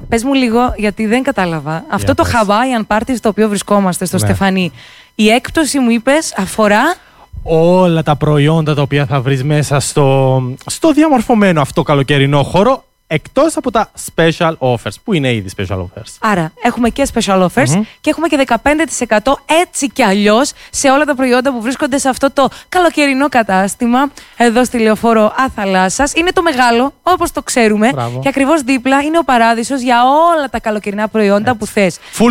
πες μου λίγο, γιατί δεν κατάλαβα. Αυτό το Hawaiian Party στο οποίο βρισκόμαστε, στο Στεφανί, η έκπτωση μου είπες αφορά... Όλα τα προϊόντα τα οποία θα βρεις μέσα στο διαμορφωμένο αυτό καλοκαιρινό χώρο, εκτός από τα special offers, που είναι ήδη special offers. Άρα, έχουμε και special offers και έχουμε και 15% έτσι κι αλλιώς σε όλα τα προϊόντα που βρίσκονται σε αυτό το καλοκαιρινό κατάστημα, εδώ στη Λεωφόρο Αθαλάσσας. Είναι το μεγάλο, όπως το ξέρουμε. Μπράβο. Και ακριβώς δίπλα είναι ο παράδεισος για όλα τα καλοκαιρινά προϊόντα που θες. Full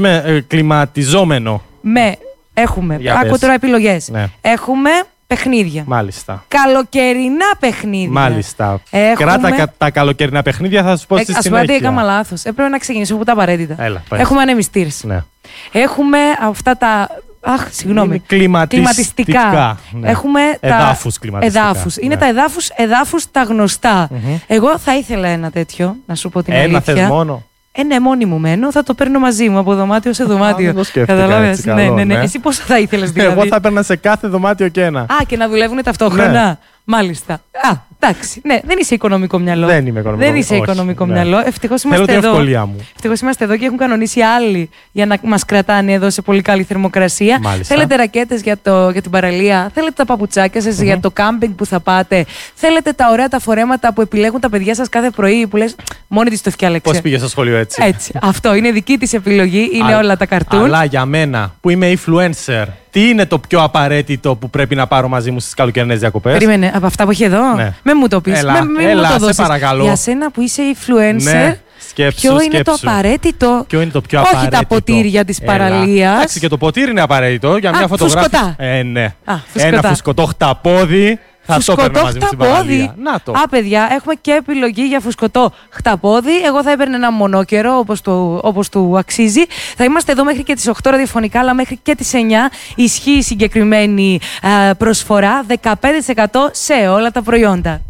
κλιματιζόμενο. Έχουμε. Άκου τώρα επιλογές. Ναι. Έχουμε παιχνίδια. Μάλιστα. Καλοκαιρινά παιχνίδια. Μάλιστα. Έχουμε... Κράτα τα καλοκαιρινά παιχνίδια, θα σου πω στη συνέχεια. Ας πούμε ότι έκανα λάθος. Έπρεπε να ξεκινήσω από τα απαραίτητα. Έλα, έχουμε ανεμιστήρες. Ναι. Έχουμε αυτά τα. Συγγνώμη. Κλιματιστικά. Ναι. Έχουμε εδάφους κλιματιστικά. Εδάφους. Είναι τα εδάφους τα γνωστά. Εγώ θα ήθελα ένα τέτοιο, να σου πω την αλήθεια. Ένα θες μόνο. Ναι, μόνη μου μένω, θα το παίρνω μαζί μου από δωμάτιο σε δωμάτιο. Καταλάβες. Ναι. Εσύ πόσο θα ήθελες δηλαδή? Εγώ θα έπαιρνα σε κάθε δωμάτιο και ένα. Και να δουλεύουν ταυτόχρονα. Ναι. Μάλιστα. Εντάξει. Ναι, δεν είσαι οικονομικό μυαλό. Δεν είμαι οικονομικό. Δεν είσαι οικονομικό μυαλό. Ευτυχώς είμαστε εδώ. Ευτυχώς είμαστε εδώ και έχουν κανονίσει άλλοι για να μας κρατάνε εδώ σε πολύ καλή θερμοκρασία. Μάλιστα. Θέλετε ρακέτες για την παραλία. Θέλετε τα παπουτσάκια σας για το κάμπινγκ που θα πάτε. Θέλετε τα ωραία τα φορέματα που επιλέγουν τα παιδιά σας κάθε πρωί που λες μόνη της το φτιάλεξε. Πώς πήγε στο σχολείο έτσι? Έτσι. Αυτό είναι δική της επιλογή. Είναι όλα τα καρτούν. Αλλά για μένα που είμαι influencer, τι είναι το πιο απαραίτητο που πρέπει να πάρω μαζί μου στις καλοκαιρινές διακοπές? Περίμενε, από αυτά που έχει εδώ. Ναι. Με μου το πεις. Έλα, σε παρακαλώ. Για σένα που είσαι influencer, ναι. Ποιο είναι το απαραίτητο? Ποιο είναι το πιο απαραίτητο? Όχι τα ποτήρια της παραλίας. Εντάξει, και το ποτήρι είναι απαραίτητο για μια φωτογράφηση. Φουσκωτά. Ναι. Ένα φουσκωτό χταπόδι. Θα το έπαιρνα μαζί μου στην παραλία. Να το. Παιδιά, έχουμε και επιλογή για φουσκωτό χταπόδι. Εγώ θα έπαιρνα ένα μονόκερο όπως του αξίζει. Θα είμαστε εδώ μέχρι και τις 8 ραδιοφωνικά, αλλά μέχρι και τις 9 ισχύει η συγκεκριμένη προσφορά. 15% σε όλα τα προϊόντα.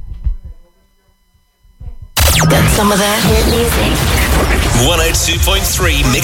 Get some of that hit music. 102.3